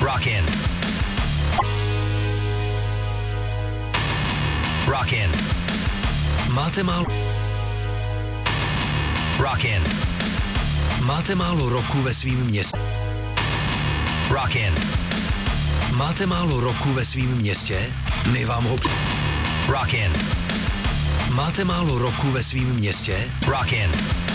Rockin'. Rockin'. Máte málo... Rockin'. Máte málo roku ve svým městě? Rockin'. Máte málo roku ve svým městě? My vám ho... Rockin'. Máte málo roku ve svým městě? Rockin'.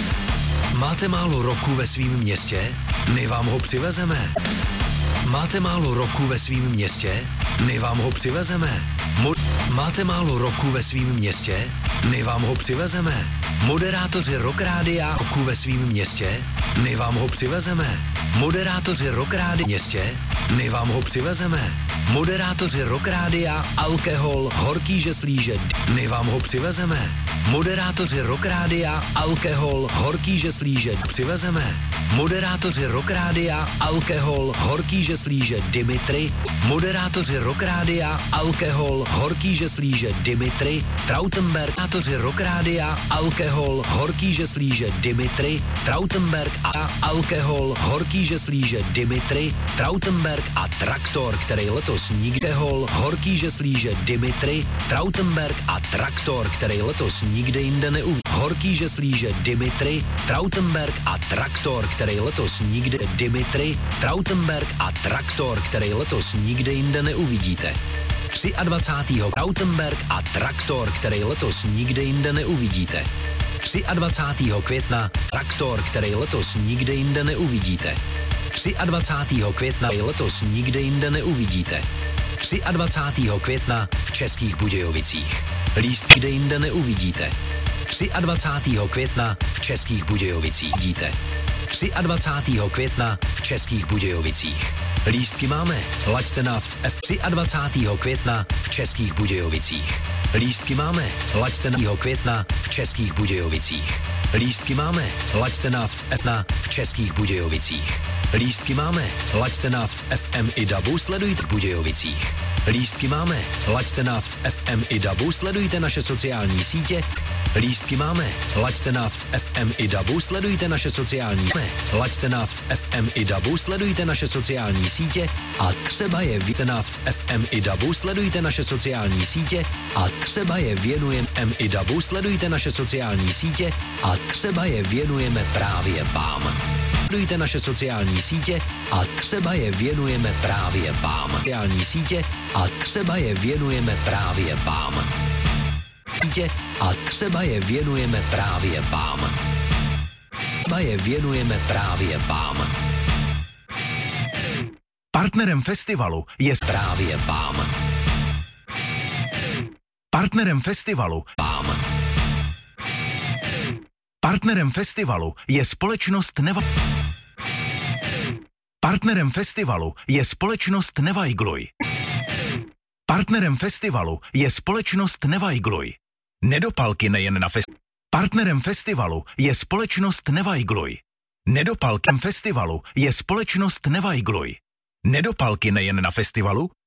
Máte málo roku ve svým městě? My vám ho přivezeme. Máte málo roku ve svým městě? My vám ho přivezeme. Máte málo roku ve svým městě? My vám ho přivezeme. Moderátoři Rock Rádia roku ve svým městě? My vám ho přivezeme. Moderátoři Rock Rádia městě? My vám ho přivezeme. Moderátoři Rock Rádia alkohol, horký žeslíže, my vám ho přivezeme. Moderátoři Rock Rádia alkohol, horký žeslíže, přivezeme. Moderátoři Rock Rádia alkohol, horký žeslíže, Dimitri. Moderátoři Rock Rádia alkohol, horký žeslíže, Dimitri. Trautenberg. Moderátoři Rock Rádia alkohol, horký žeslíže, Dimitri. Trautenberg a alkohol, horký žeslíže, Dimitri. Trautenberg a Traktor, který letos nikde hol, horký žeslíže, Dimitri. Trautenberg a Traktor, který letos nikde jinde neuvidí. Horký žeslíže, Dimitri. Trautenberg a Traktor, který letos nikde... Dimitri. Trautenberg a Traktor, který letos nikde jinde neuvidíte. 23. Trautenberg a Traktor, který letos nikde jinde neuvidíte. 23. května Traktor, který letos nikde jinde neuvidíte. 23. května letos nikde jinde neuvidíte. 23. května v Českých Budějovicích. Lístky kde jinde neuvidíte. 23. května v Českých Budějovicích vidíte. 23. května v Českých Budějovicích. Lístky máme, laďte nás v F. 23. května v Českých Budějovicích. Lístky máme, laďte nás května v Českých Budějovicích. Lístky máme, laďte nás v F v Českých Budějovicích. Lístky máme, laďte nás v FM i DABu, sledujte v Budějovicích. Lístky máme, laďte nás v FM i DABu, sledujte naše sociální sítě. Lístky máme, laďte nás v FM i DABu, sledujte naše sociální sítě. Laďte nás v FM i DABu, sledujte naše sociální sítě a třeba je víte nás v FM i DABu, sledujte naše sociální sítě a třeba je věnujeme FM i DABu, sledujte naše sociální sítě a třeba je věnujeme právě vám. Sledujte naše sociální sítě a třeba je věnujeme právě vám. Sociální sítě a třeba je věnujeme právě vám. A třeba je věnujeme právě vám. Třeba je věnujeme právě vám. Partnerem festivalu je právě vám. Partnerem festivalu vám. Partnerem festivalu je společnost Neva. Partnerem festivalu je společnost Nevajgluj. Partnerem festivalu je společnost Nevajgluj. Nedopalky nejen na festivalu. Partnerem festivalu je společnost Nevajgluj. Nedopalkem festivalu je společnost Nevajgluj. Nedopalky nejen na festivalu,